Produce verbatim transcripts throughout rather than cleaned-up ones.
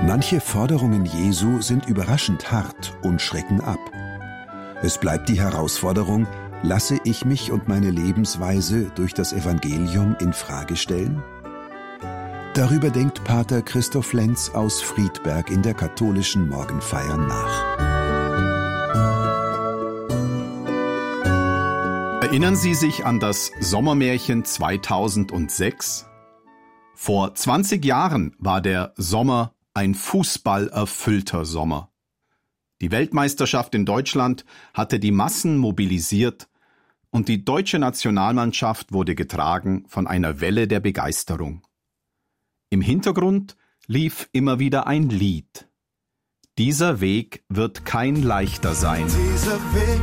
Manche Forderungen Jesu sind überraschend hart und schrecken ab. Es bleibt die Herausforderung: Lasse ich mich und meine Lebensweise durch das Evangelium in Frage stellen? Darüber denkt Pater Christoph Lenz aus Friedberg in der katholischen Morgenfeier nach. Erinnern Sie sich an das Sommermärchen zweitausendsechs? Vor zwanzig Jahren war der Sommer ein fußballerfüllter Sommer. Die Weltmeisterschaft in Deutschland hatte die Massen mobilisiert und die deutsche Nationalmannschaft wurde getragen von einer Welle der Begeisterung. Im Hintergrund lief immer wieder ein Lied. Dieser Weg wird kein leichter sein. Dieser Weg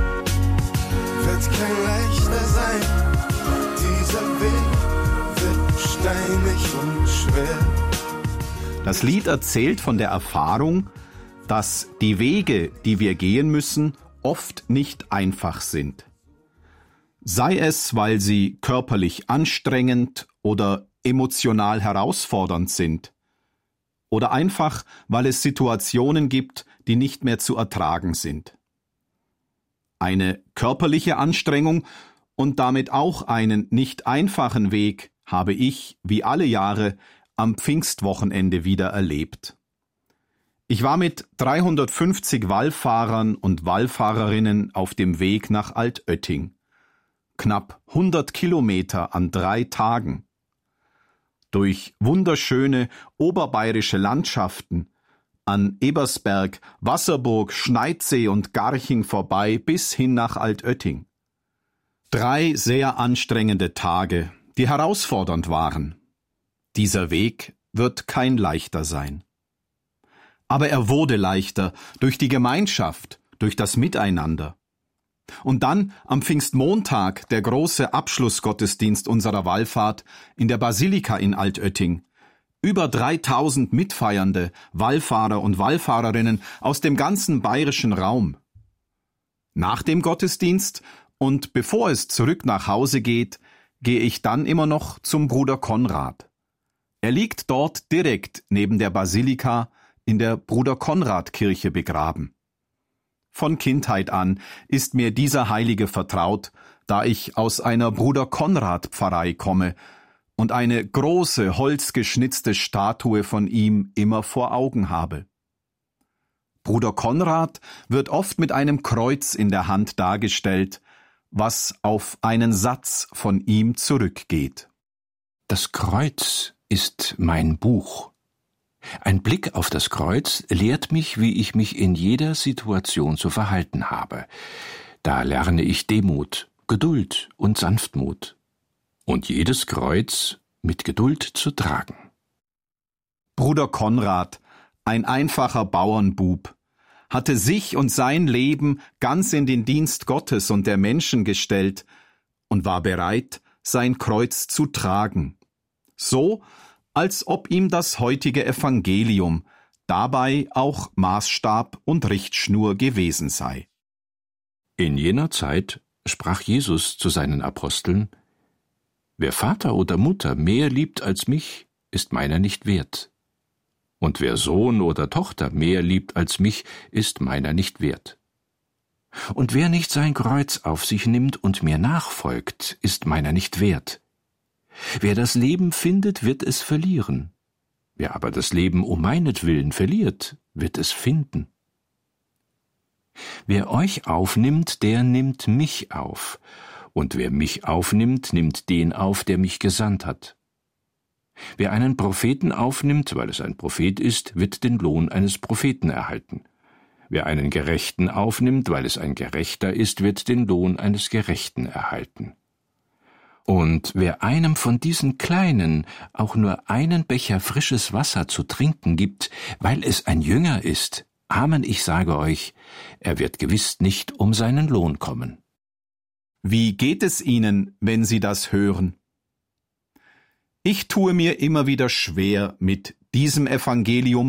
wird kein leichter sein. Dieser Weg wird steinig und schwer. Das Lied erzählt von der Erfahrung, dass die Wege, die wir gehen müssen, oft nicht einfach sind. Sei es, weil sie körperlich anstrengend oder emotional herausfordernd sind, oder einfach, weil es Situationen gibt, die nicht mehr zu ertragen sind. Eine körperliche Anstrengung und damit auch einen nicht einfachen Weg habe ich, wie alle Jahre, am Pfingstwochenende wieder erlebt. Ich war mit dreihundertfünfzig Wallfahrern und Wallfahrerinnen auf dem Weg nach Altötting. Knapp hundert Kilometer an drei Tagen. Durch wunderschöne oberbayerische Landschaften, an Ebersberg, Wasserburg, Schneidsee und Garching vorbei bis hin nach Altötting. Drei sehr anstrengende Tage, die herausfordernd waren. Dieser Weg wird kein leichter sein. Aber er wurde leichter durch die Gemeinschaft, durch das Miteinander. Und dann am Pfingstmontag der große Abschlussgottesdienst unserer Wallfahrt in der Basilika in Altötting. Über dreitausend Mitfeiernde, Wallfahrer und Wallfahrerinnen aus dem ganzen bayerischen Raum. Nach dem Gottesdienst und bevor es zurück nach Hause geht, gehe ich dann immer noch zum Bruder Konrad. Er liegt dort direkt neben der Basilika in der Bruder-Konrad-Kirche begraben. Von Kindheit an ist mir dieser Heilige vertraut, da ich aus einer Bruder-Konrad-Pfarrei komme und eine große holzgeschnitzte Statue von ihm immer vor Augen habe. Bruder Konrad wird oft mit einem Kreuz in der Hand dargestellt, was auf einen Satz von ihm zurückgeht. Das Kreuz ist mein Buch. Ein Blick auf das Kreuz lehrt mich, wie ich mich in jeder Situation zu verhalten habe. Da lerne ich Demut, Geduld und Sanftmut. Und jedes Kreuz mit Geduld zu tragen. Bruder Konrad, ein einfacher Bauernbub, hatte sich und sein Leben ganz in den Dienst Gottes und der Menschen gestellt und war bereit, sein Kreuz zu tragen. So, als ob ihm das heutige Evangelium dabei auch Maßstab und Richtschnur gewesen sei. In jener Zeit sprach Jesus zu seinen Aposteln: Wer Vater oder Mutter mehr liebt als mich, ist meiner nicht wert. Und wer Sohn oder Tochter mehr liebt als mich, ist meiner nicht wert. Und wer nicht sein Kreuz auf sich nimmt und mir nachfolgt, ist meiner nicht wert. Wer das Leben findet, wird es verlieren. Wer aber das Leben um meinetwillen verliert, wird es finden. Wer euch aufnimmt, der nimmt mich auf. Und wer mich aufnimmt, nimmt den auf, der mich gesandt hat. Wer einen Propheten aufnimmt, weil es ein Prophet ist, wird den Lohn eines Propheten erhalten. Wer einen Gerechten aufnimmt, weil es ein Gerechter ist, wird den Lohn eines Gerechten erhalten. Und wer einem von diesen Kleinen auch nur einen Becher frisches Wasser zu trinken gibt, weil es ein Jünger ist, Amen, ich sage euch, er wird gewiss nicht um seinen Lohn kommen. Wie geht es Ihnen, wenn Sie das hören? Ich tue mir immer wieder schwer mit diesem Evangelium